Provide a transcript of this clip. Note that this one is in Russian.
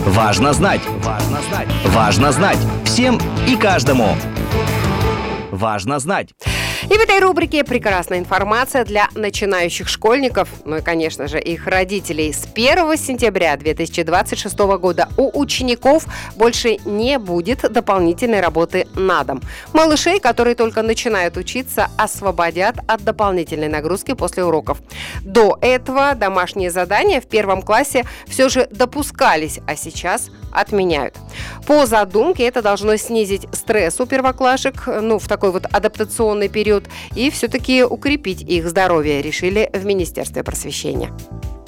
Важно знать. Важно знать. Всем и каждому. Важно знать. И в этой рубрике прекрасная информация для начинающих школьников, ну и, конечно же, их родителей. С 1 сентября 2026 года у учеников больше не будет дополнительной работы на дом. Малышей, которые только начинают учиться, освободят от дополнительной нагрузки после уроков. До этого домашние задания в 1 классе все же допускались, а сейчас отменяют. По задумке это должно снизить стресс у первоклашек, в такой вот адаптационный период, и все-таки укрепить их здоровье, решили в Министерстве просвещения.